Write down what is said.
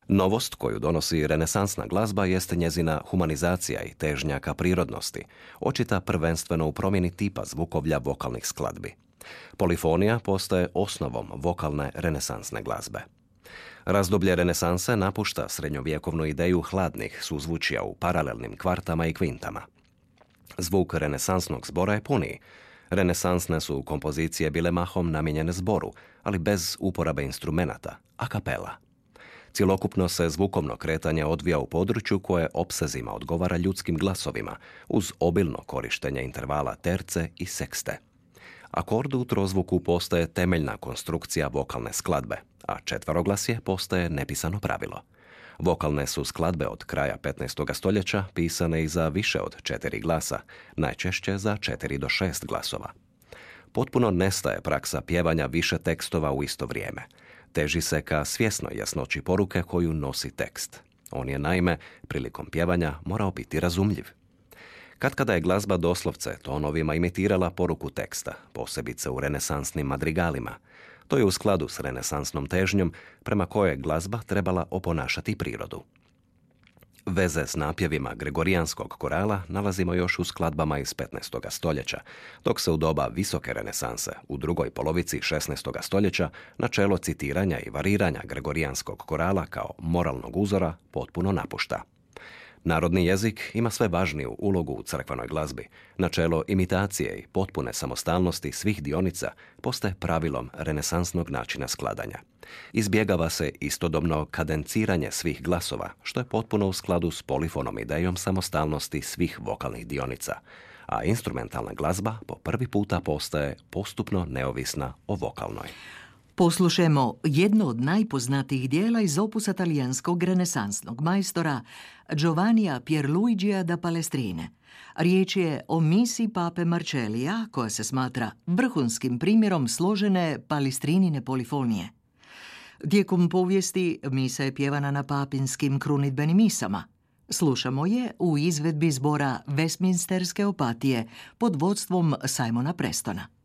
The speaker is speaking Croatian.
Novost koju donosi renesansna glazba jeste njezina humanizacija i težnja ka prirodnosti, očita prvenstveno u promjeni tipa zvukovlja vokalnih skladbi. Polifonija postaje osnovom vokalne renesansne glazbe. Razdoblje renesanse napušta srednjovjekovnu ideju hladnih suzvučija u paralelnim kvartama i kvintama. Zvuk renesansnog zbora je puniji. Renesansne su kompozicije bile mahom namijenjene zboru, ali bez uporabe instrumenata, a kapela. Cjelokupno se zvukovno kretanje odvija u području koje opsezima odgovara ljudskim glasovima, uz obilno korištenje intervala terce i sekste. Akord u trozvuku postaje temeljna konstrukcija vokalne skladbe, a četveroglasje postaje nepisano pravilo. Vokalne su skladbe od kraja 15. stoljeća pisane i za više od 4 glasa, najčešće za 4 do 6 glasova. Potpuno nestaje praksa pjevanja više tekstova u isto vrijeme. Teži se ka svjesnoj jasnoći poruke koju nosi tekst. On je naime, prilikom pjevanja, morao biti razumljiv. Katkada je glazba doslovce tonovima imitirala poruku teksta, posebice u renesansnim madrigalima. To je u skladu s renesansnom težnjom prema kojoj je glazba trebala oponašati prirodu. Veze s napjevima gregorijanskog korala nalazimo još u skladbama iz 15. stoljeća, dok se u doba visoke renesanse, u drugoj polovici 16. stoljeća, načelo citiranja i variranja gregorijanskog korala kao moralnog uzora potpuno napušta. Narodni jezik ima sve važniju ulogu u crkvenoj glazbi. Načelo imitacije i potpune samostalnosti svih dionica postaje pravilom renesansnog načina skladanja. Izbjegava se istodobno kadenciranje svih glasova, što je potpuno u skladu s polifonom idejom samostalnosti svih vokalnih dionica, a instrumentalna glazba po prvi puta postaje postupno neovisna o vokalnoj. Poslušajmo jedno od najpoznatijih dijela iz opusa talijanskog renesansnog majstora Giovannija Pierluigija da Palestrine. Riječ je o misi pape Marcellija, koja se smatra vrhunskim primjerom složene palestrinine polifonije. Tijekom povijesti misa je pjevana na papinskim krunidbenim misama. Slušamo je u izvedbi zbora Westminsterske opatije pod vodstvom Simona Prestona.